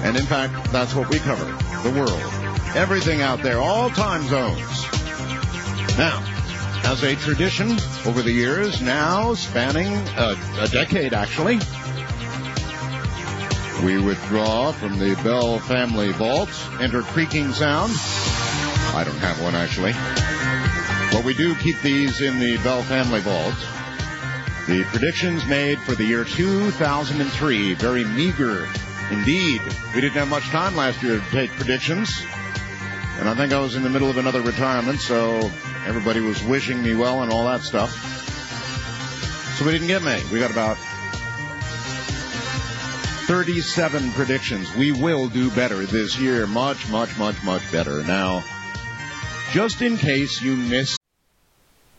And in fact, that's what we cover. The world. Everything out there. All time zones. Now, as a tradition over the years, now spanning a decade actually, we withdraw from the Bell family vault, enter creaking sound. I don't have one actually. But we do keep these in the Bell family vault. The predictions made for the year 2003, very meager indeed. We didn't have much time last year to take predictions. And I think I was in the middle of another retirement, so everybody was wishing me well and all that stuff. So we didn't get many. We got about 37 predictions. We will do better this year. Much, much, much, much better. Now, just in case you missed